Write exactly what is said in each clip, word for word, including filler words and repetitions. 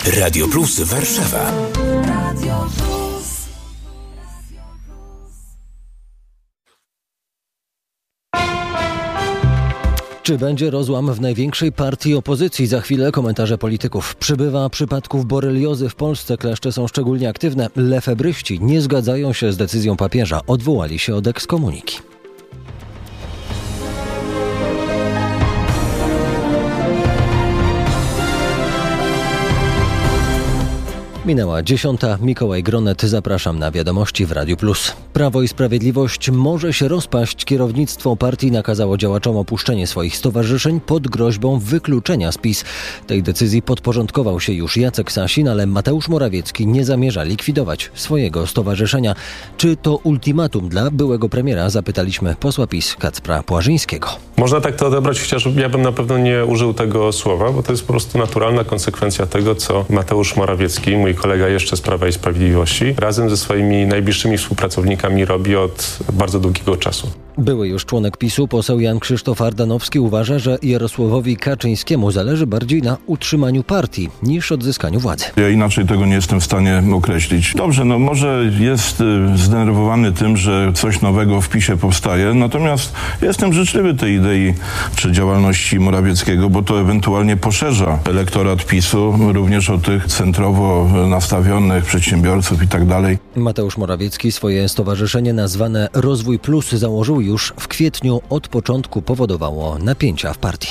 Radio Plus Warszawa. Radio Plus. Czy będzie rozłam w największej partii opozycji? Za chwilę komentarze polityków. Przybywa przypadków boreliozy w Polsce. Kleszcze są szczególnie aktywne. Lefebryści nie zgadzają się z decyzją papieża. Odwołali się od ekskomuniki. Minęła dziesiąta. Mikołaj Gronet. Zapraszam na wiadomości w Radiu Plus. Prawo i Sprawiedliwość może się rozpaść. Kierownictwo partii nakazało działaczom opuszczenie swoich stowarzyszeń pod groźbą wykluczenia z PiS. Tej decyzji podporządkował się już Jacek Sasin, ale Mateusz Morawiecki nie zamierza likwidować swojego stowarzyszenia. Czy to ultimatum dla byłego premiera? Zapytaliśmy posła PiS Kacpra Płażyńskiego. Można tak to odebrać, chociaż ja bym na pewno nie użył tego słowa, bo to jest po prostu naturalna konsekwencja tego, co Mateusz Morawiecki, mój kolega jeszcze z Prawa i Sprawiedliwości, razem ze swoimi najbliższymi współpracownikami robi od bardzo długiego czasu. Były już członek PiSu, poseł Jan Krzysztof Ardanowski uważa, że Jarosławowi Kaczyńskiemu zależy bardziej na utrzymaniu partii niż odzyskaniu władzy. Ja inaczej tego nie jestem w stanie określić. Dobrze, no może jest zdenerwowany tym, że coś nowego w PiSie powstaje, natomiast jestem życzliwy tej idei czy działalności Morawieckiego, bo to ewentualnie poszerza elektorat PiSu, również o tych centrowo nastawionych przedsiębiorców i tak dalej. Mateusz Morawiecki swoje stowarzyszenie nazwane Rozwój Plus założył już w kwietniu. Od początku powodowało napięcia w partii.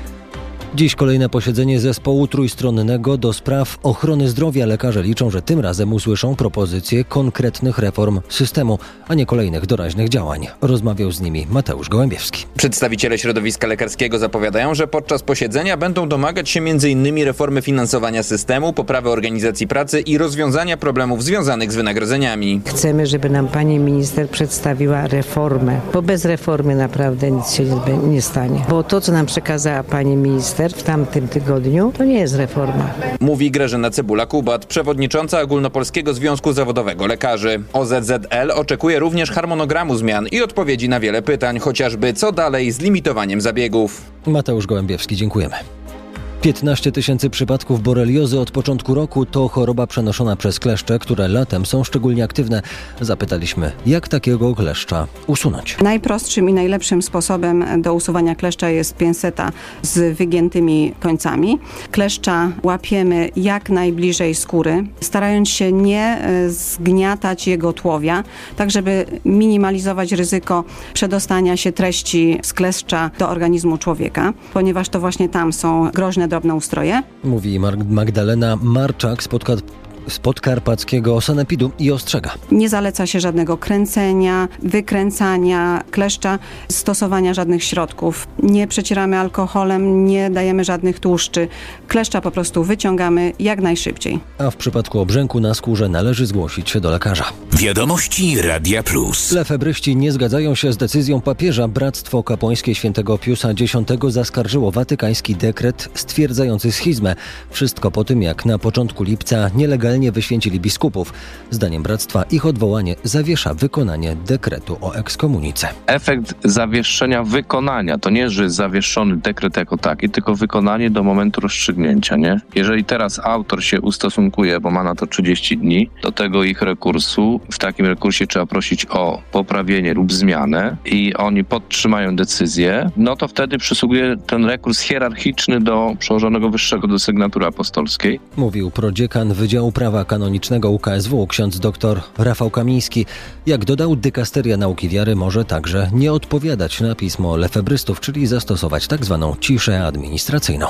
Dziś kolejne posiedzenie zespołu trójstronnego do spraw ochrony zdrowia. Lekarze liczą, że tym razem usłyszą propozycje konkretnych reform systemu, a nie kolejnych doraźnych działań. Rozmawiał z nimi Mateusz Gołębiewski. Przedstawiciele środowiska lekarskiego zapowiadają, że podczas posiedzenia będą domagać się między innymi reformy finansowania systemu, poprawy organizacji pracy i rozwiązania problemów związanych z wynagrodzeniami. Chcemy, żeby nam pani minister przedstawiła reformę, bo bez reformy naprawdę nic się nie stanie. Bo to, co nam przekazała pani minister w tamtym tygodniu, to nie jest reforma. Mówi Grażyna Cebula-Kubat, przewodnicząca Ogólnopolskiego Związku Zawodowego Lekarzy. O Z Z L oczekuje również harmonogramu zmian i odpowiedzi na wiele pytań, chociażby co dalej z limitowaniem zabiegów. Mateusz Gołębiewski, dziękujemy. piętnaście tysięcy przypadków boreliozy od początku roku to choroba przenoszona przez kleszcze, które latem są szczególnie aktywne. Zapytaliśmy, jak takiego kleszcza usunąć. Najprostszym i najlepszym sposobem do usuwania kleszcza jest pinseta z wygiętymi końcami. Kleszcza łapiemy jak najbliżej skóry, starając się nie zgniatać jego tłowia, tak żeby minimalizować ryzyko przedostania się treści z kleszcza do organizmu człowieka, ponieważ to właśnie tam są groźne drobnoustroje. Mówi Magdalena Marczak z podka- z podkarpackiego sanepidu i ostrzega. Nie zaleca się żadnego kręcenia, wykręcania kleszcza, stosowania żadnych środków. Nie przecieramy alkoholem, nie dajemy żadnych tłuszczy. Kleszcza po prostu wyciągamy jak najszybciej. A w przypadku obrzęku na skórze należy zgłosić się do lekarza. Wiadomości Radia Plus. Lefebryści nie zgadzają się z decyzją papieża. Bractwo Kapłańskie Świętego Piusa X zaskarżyło watykański dekret stwierdzający schizmę. Wszystko po tym, jak na początku lipca nielegalnie wyświęcili biskupów. Zdaniem bractwa ich odwołanie zawiesza wykonanie dekretu o ekskomunice. Efekt zawieszenia wykonania to nie, że jest zawieszony dekret jako taki, tylko wykonanie do momentu rozstrzygnięcia, nie? Jeżeli teraz autor się ustosunkuje, bo ma na to trzydzieści dni, do tego ich rekursu, w takim rekursie trzeba prosić o poprawienie lub zmianę i oni podtrzymają decyzję, no to wtedy przysługuje ten rekurs hierarchiczny do przełożonego wyższego do sygnatury apostolskiej. Mówił prodziekan Wydziału Prawa Kanonicznego U K S W, ksiądz dr Rafał Kamiński. Jak dodał, dykasteria nauki wiary może także nie odpowiadać na pismo lefebrystów, czyli zastosować tak zwaną ciszę administracyjną.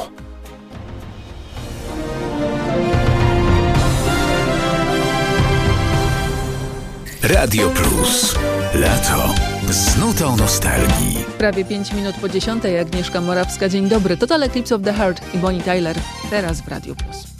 Radio Plus. Lato z nutą nostalgii. Prawie pięć minut po dziesiątej. Agnieszka Morawska. Dzień dobry. Total Eclipse of the Heart i Bonnie Tyler. Teraz w Radio Plus.